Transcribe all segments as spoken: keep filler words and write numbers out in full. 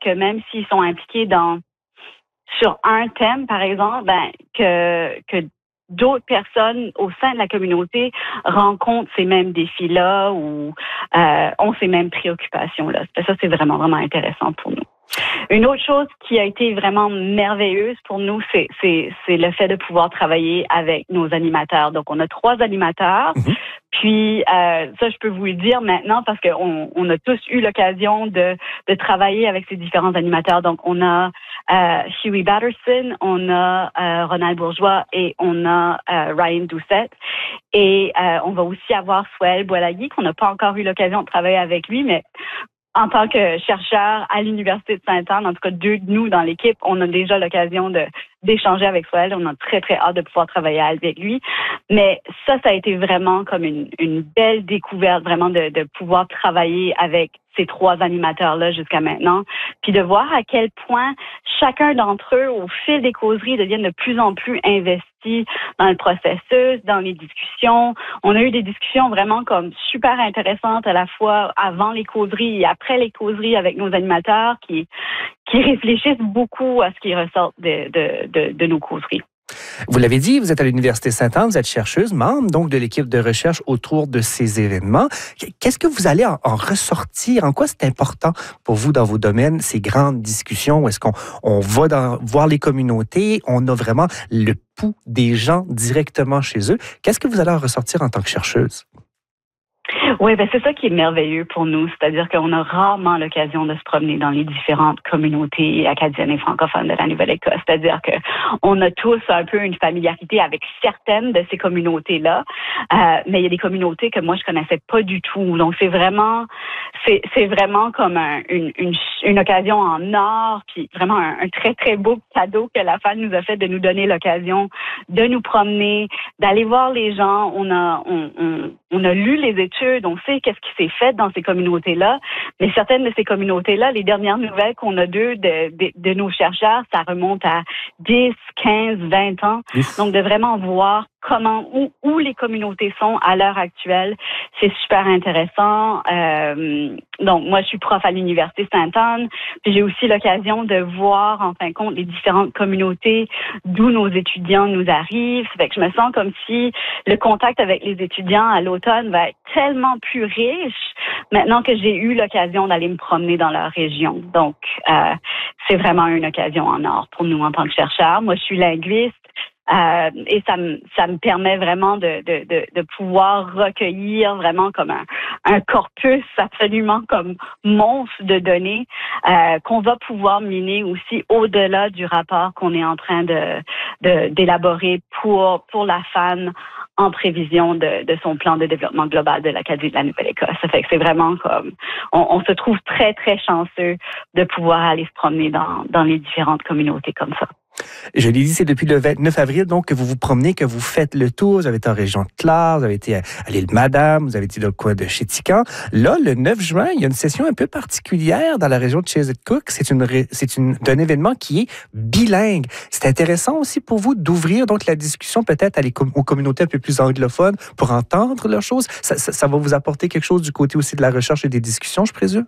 que même s'ils sont impliqués dans sur un thème, par exemple, ben, que, que d'autres personnes au sein de la communauté rencontrent ces mêmes défis-là ou euh, ont ces mêmes préoccupations-là. Ça, c'est vraiment, vraiment intéressant pour nous. Une autre chose qui a été vraiment merveilleuse pour nous, c'est, c'est, c'est le fait de pouvoir travailler avec nos animateurs. Donc, on a trois animateurs. Mm-hmm. Puis, euh, ça, je peux vous le dire maintenant parce qu'on on a tous eu l'occasion de, de travailler avec ces différents animateurs. Donc, on a euh, Huey Batterson, on a euh, Ronald Bourgeois et on a euh, Ryan Doucette. Et euh, on va aussi avoir Swell Boilagui, qu'on n'a pas encore eu l'occasion de travailler avec lui, mais en tant que chercheur à l'Université de Sainte-Anne, en tout cas deux de nous dans l'équipe, on a déjà l'occasion de d'échanger avec Swell. On a très, très hâte de pouvoir travailler avec lui. Mais ça, ça a été vraiment comme une, une belle découverte, vraiment de, de pouvoir travailler avec ces trois animateurs-là jusqu'à maintenant, puis de voir à quel point chacun d'entre eux, au fil des causeries, deviennent de plus en plus investis dans le processus, dans les discussions. On a eu des discussions vraiment comme super intéressantes à la fois avant les causeries et après les causeries avec nos animateurs qui, qui réfléchissent beaucoup à ce qui ressort de, de, de, de nos causeries. Vous l'avez dit, vous êtes à l'Université Sainte-Anne, vous êtes chercheuse, membre donc de l'équipe de recherche autour de ces événements. Qu'est-ce que vous allez en, en ressortir? En quoi c'est important pour vous dans vos domaines, ces grandes discussions? Où est-ce qu'on on va dans, voir les communautés? On a vraiment le pouls des gens directement chez eux. Qu'est-ce que vous allez en ressortir en tant que chercheuse? Oui, ben c'est ça qui est merveilleux pour nous, c'est-à-dire qu'on a rarement l'occasion de se promener dans les différentes communautés acadiennes et francophones de la Nouvelle-Écosse. C'est-à-dire que on a tous un peu une familiarité avec certaines de ces communautés-là, euh, mais il y a des communautés que moi je connaissais pas du tout. Donc c'est vraiment, c'est c'est vraiment comme un, une, une une occasion en or, puis vraiment un, un très très beau cadeau que la F A N nous a fait de nous donner l'occasion de nous promener, d'aller voir les gens. On a on on, on a lu les études. On sait qu'est-ce qui s'est fait dans ces communautés-là, mais certaines de ces communautés-là, les dernières nouvelles qu'on a d'eux, de, de, de nos chercheurs, ça remonte à dix, quinze, vingt ans. Donc, de vraiment voir comment, où, où les communautés sont à l'heure actuelle, c'est super intéressant. Euh, donc, moi, je suis prof à l'Université Sainte-Anne, puis j'ai aussi l'occasion de voir, en fin de compte, les différentes communautés d'où nos étudiants nous arrivent. Ça fait que je me sens comme si le contact avec les étudiants à l'automne va être tellement plus riche maintenant que j'ai eu l'occasion d'aller me promener dans leur région. Donc, euh, c'est vraiment une occasion en or pour nous en tant que chercheurs. Moi, je suis linguiste. Euh, et ça me ça me permet vraiment de de de, de pouvoir recueillir vraiment comme un, un corpus absolument comme monstre de données euh, qu'on va pouvoir miner aussi au-delà du rapport qu'on est en train de, de d'élaborer pour pour la F A N en prévision de, de son plan de développement global de l'Acadie de la Nouvelle-Écosse. Ça fait que c'est vraiment comme on, on se trouve très très chanceux de pouvoir aller se promener dans dans les différentes communautés comme ça. Je l'ai dit, c'est depuis le vingt-neuf avril donc que vous vous promenez, que vous faites le tour. Vous avez été en région de Clare, vous avez été à l'île Madame, vous avez été dans le coin de Chéticamp. Là, le neuf juin, il y a une session un peu particulière dans la région de Chiswick-Cook. C'est une, c'est une, un événement qui est bilingue. C'est intéressant aussi pour vous d'ouvrir donc la discussion peut-être à les, aux communautés un peu plus anglophones pour entendre leurs choses. Ça, ça, ça va vous apporter quelque chose du côté aussi de la recherche et des discussions, je présume?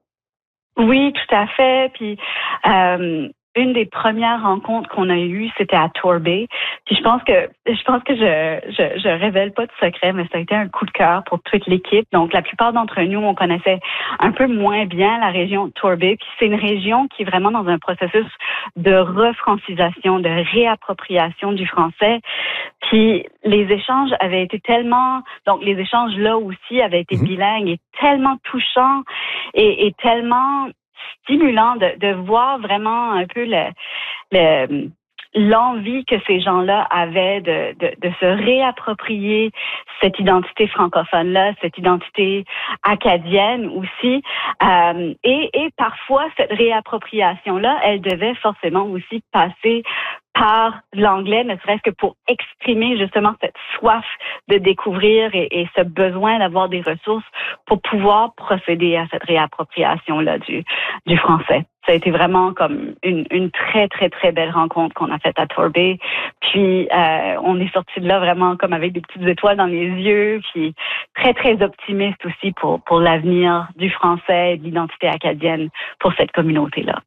Oui, tout à fait. Puis, euh, une des premières rencontres qu'on a eues, c'était à Torbay. Puis je pense que je pense que je, je je révèle pas de secret, mais ça a été un coup de cœur pour toute l'équipe. Donc la plupart d'entre nous, on connaissait un peu moins bien la région de Torbay. Puis c'est une région qui est vraiment dans un processus de refrancisation, de réappropriation du français. Puis les échanges avaient été tellement, donc les échanges là aussi avaient été bilingues et tellement touchants et, et tellement stimulant de, de voir vraiment un peu le, le l'envie que ces gens-là avaient de, de, de se réapproprier cette identité francophone-là, cette identité acadienne aussi. Euh, et, et parfois, cette réappropriation-là, elle devait forcément aussi passer par l'anglais, ne serait-ce que pour exprimer justement cette soif de découvrir et, et ce besoin d'avoir des ressources pour pouvoir procéder à cette réappropriation-là du, du français. Ça a été vraiment comme une, une très, très, très belle rencontre qu'on a faite à Torbay. Puis, euh, on est sorti de là vraiment comme avec des petites étoiles dans les yeux, puis très, très optimiste aussi pour, pour l'avenir du français et de l'identité acadienne pour cette communauté-là.